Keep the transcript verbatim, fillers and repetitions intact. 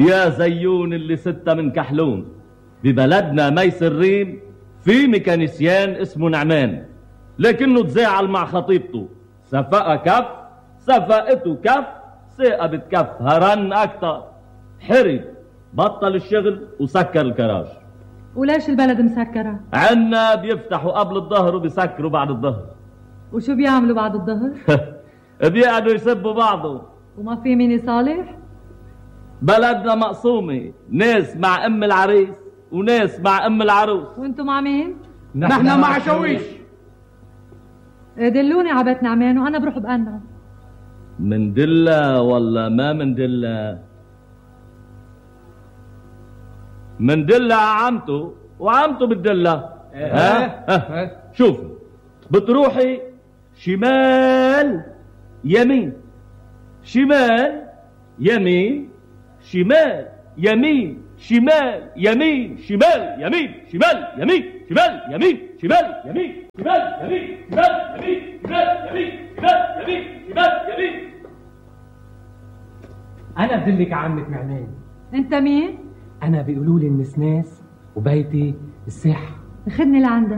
يا زيون اللي ستة من كحلون، ببلدنا ميس الريم في ميكانيسيان اسمه نعمان، لكنه تزاعل مع خطيبته، سفقها كف سفقته كف ثاقبت كف هرن أكتر، حرق بطل الشغل وسكر الكراج. وليش البلد مسكرة؟ عنا بيفتحوا قبل الظهر وبيسكروا بعد الظهر. وشو بيعملوا بعد الظهر؟ بيقعدوا يسبوا بعضهم. وما في مين يصالح؟ بلدنا مقسومة، ناس مع ام العريس وناس مع ام العروس. وانتم مع مين؟ نحن مع شويش. دلوني عبت نعمان وانا بروح بقنع. من دلة ولا ما من دلة؟ من دلة عمته وعمته بالدلة. ها؟ ها؟ شوفوا، بتروحي شمال يمين شمال يمين شمال يمين شمال يمين شمال يمين شمال يمين شمال يمين شمال يمين شمال يمين شمال يمين شمال يمين شمال يمين شمال يمين. أنا بدلك عمة نعمان. أنت مين؟ أنا بيقولوا لي النسناس وبيتي الساحة. خدني لعندك.